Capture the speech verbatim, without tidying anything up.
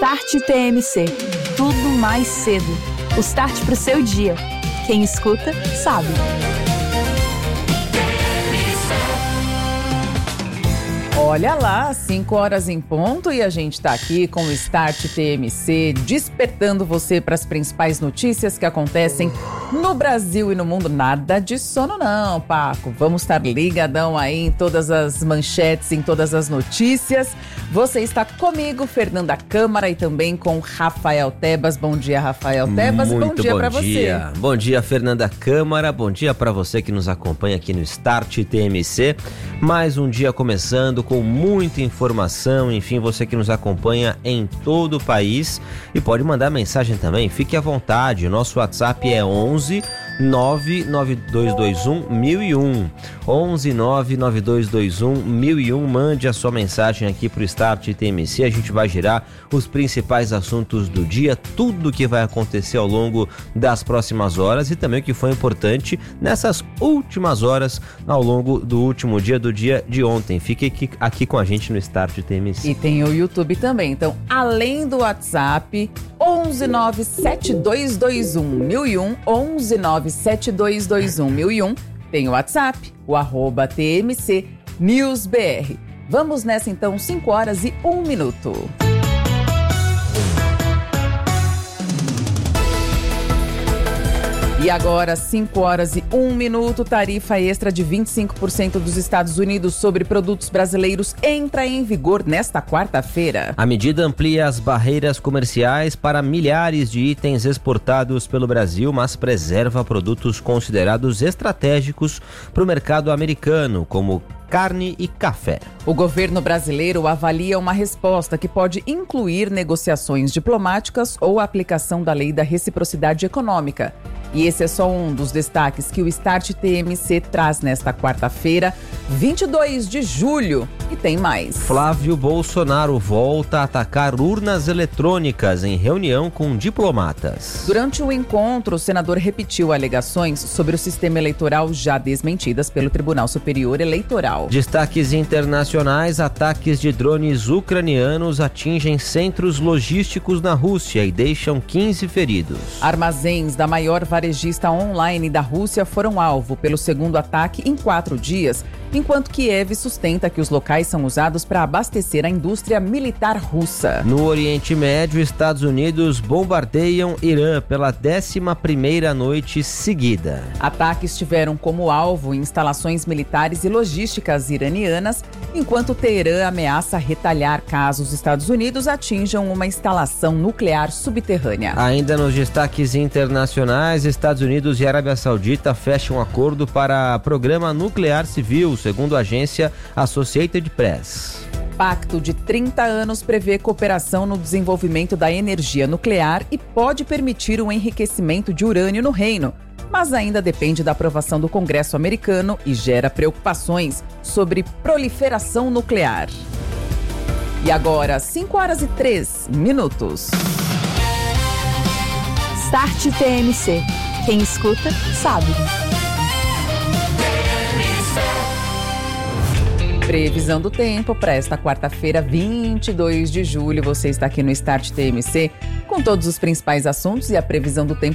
Start T M C. Tudo mais cedo. O start pro seu dia. Quem escuta, sabe. Olha lá, cinco horas em ponto e a gente está aqui com o Start T M C, despertando você para as principais notícias que acontecem no Brasil e no mundo. Nada de sono não, Paco. Vamos estar ligadão aí em todas as manchetes, em todas as notícias. Você está comigo, Fernanda Câmara, e também com Rafael Tebas. Bom dia, Rafael Tebas. Muito bom dia para você. Bom dia, Fernanda Câmara. Bom dia para você que nos acompanha aqui no Start T M C. Mais um dia começando com muita informação, enfim, você que nos acompanha em todo o país e pode mandar mensagem também, fique à vontade, o nosso WhatsApp é onze nove nove dois dois um mil e um, onze nove nove dois dois um mil e um, mande a sua mensagem aqui pro Start T M C, a gente vai girar os principais assuntos do dia, tudo que vai acontecer ao longo das próximas horas e também o que foi importante nessas últimas horas ao longo do último dia, do dia de ontem. Fique aqui, aqui com a gente no Start T M C. E tem o YouTube também, então além do WhatsApp, onze nove sete dois dois um mil e um, onze nove sete dois dois um mil e um, tem o WhatsApp, o arroba T M C News B R. Vamos nessa então, cinco horas e um minuto. E agora, cinco horas e um minuto, tarifa extra de vinte e cinco por cento dos Estados Unidos sobre produtos brasileiros entra em vigor nesta quarta-feira. A medida amplia as barreiras comerciais para milhares de itens exportados pelo Brasil, mas preserva produtos considerados estratégicos para o mercado americano, como carne e café. O governo brasileiro avalia uma resposta que pode incluir negociações diplomáticas ou a aplicação da lei da reciprocidade econômica. E esse é só um dos destaques que o Start T M C traz nesta quarta-feira, vinte e dois de julho. E tem mais. Flávio Bolsonaro volta a atacar urnas eletrônicas em reunião com diplomatas. Durante o encontro, o senador repetiu alegações sobre o sistema eleitoral já desmentidas pelo Tribunal Superior Eleitoral. Destaques internacionais: ataques de drones ucranianos atingem centros logísticos na Rússia e deixam quinze feridos. Armazéns da maior varejista online da Rússia foram alvo pelo segundo ataque em quatro dias, enquanto Kiev sustenta que os locais são usados para abastecer a indústria militar russa. No Oriente Médio, Estados Unidos bombardeiam Irã pela décima primeira noite seguida. Ataques tiveram como alvo instalações militares e logísticas iranianas, enquanto Teherã ameaça retalhar caso os Estados Unidos atinjam uma instalação nuclear subterrânea. Ainda nos destaques internacionais, Estados Unidos e Arábia Saudita fecham um acordo para programa nuclear civil, segundo a agência Associated Press. Pacto de trinta anos prevê cooperação no desenvolvimento da energia nuclear e pode permitir o enriquecimento de urânio no reino, mas ainda depende da aprovação do Congresso americano e gera preocupações sobre proliferação nuclear. E agora, cinco horas e três minutos. Start T M C. Quem escuta, sabe. Previsão do tempo para esta quarta-feira, vinte e dois de julho. Você está aqui no Start T M C com todos os principais assuntos e a previsão do tempo